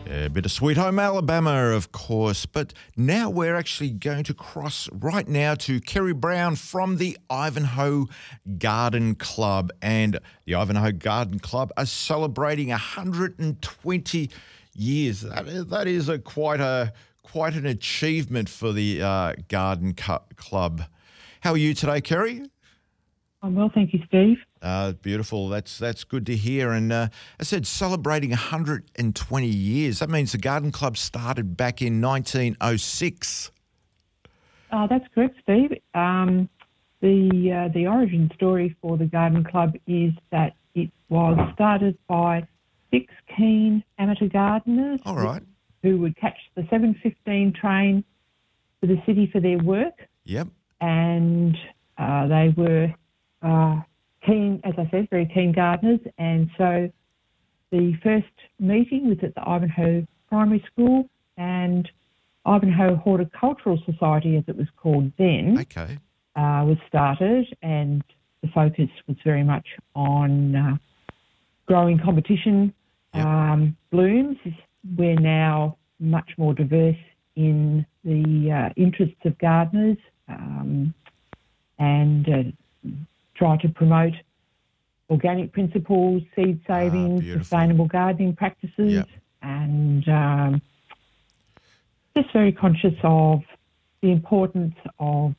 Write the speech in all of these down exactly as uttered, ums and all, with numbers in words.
A bit of Sweet Home Alabama, of course. But now we're actually going to cross right now to Kerry Brown from the Ivanhoe Garden Club. And the Ivanhoe Garden Club are celebrating one hundred twenty years. That is, that is a quite a quite an achievement for the uh, Garden Cu- Club. How are you today, Kerry? I'm well, thank you, Steve. Uh, beautiful. That's that's good to hear. And uh, I said celebrating one hundred twenty years. That means the Garden Club started back in nineteen oh six. Uh, that's correct, Steve. Um, the uh, the origin story for the Garden Club is that it was started by six keen amateur gardeners. All right. Who would catch the seven fifteen train to the city for their work. Yep. And uh, they were uh, keen, as I said, very keen gardeners. And so the first meeting was at the Ivanhoe Primary School, and Ivanhoe Horticultural Society, as it was called then, Okay. uh, was started, and the focus was very much on uh, growing competition Yep. um, blooms. We're now much more diverse in the uh, interests of gardeners, um, and uh, try to promote organic principles, seed saving, beautiful. sustainable gardening practices, Yep. and um, just very conscious of the importance of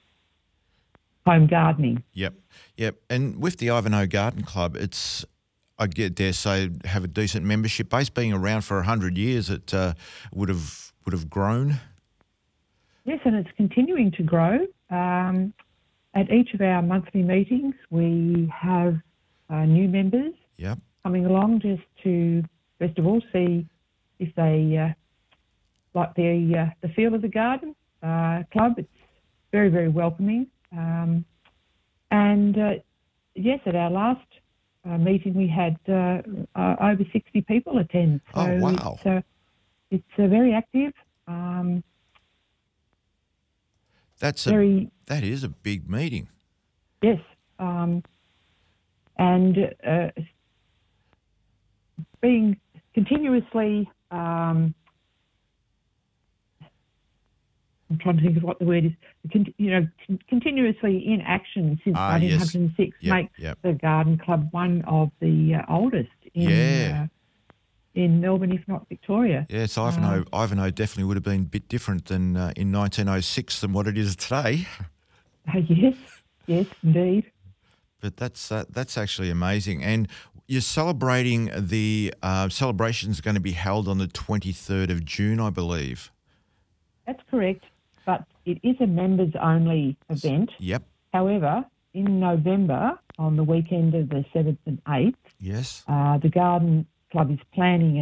home gardening. Yep. Yep. And with the Ivanhoe Garden Club, it's, I get dare say, have a decent membership base. Being around for one hundred years, it uh, would have would have grown. Yes, and it's continuing to grow. Um, at each of our monthly meetings, we have uh, new members Yep. coming along just to, first of all, see if they uh, like the uh, the feel of the garden uh, club. It's very, very welcoming. Um, and uh, yes, at our last uh, meeting, we had uh, uh, over sixty people attend. So Oh, wow. It's, uh, it's uh, very active. Um, That's a very that is a big meeting. Yes, um, and uh, being continuously, um, I'm trying to think of what the word is, con- you know, con- continuously in action since Ah, yes. nineteen oh six Yep, makes yep. the Garden Club one of the uh, oldest in Yeah. uh, in Melbourne, if not Victoria. Yes, Ivanhoe, Ivanhoe definitely would have been a bit different than uh, in nineteen oh six than what it is today. Uh, yes, yes, indeed. But that's uh, that's actually amazing. And you're celebrating the uh, celebration's going to be held on the twenty-third of June, I believe. That's correct, but it is a members-only event. Yep. However, in November, on the weekend of the seventh and eighth, Yes. uh, the Garden Club is planning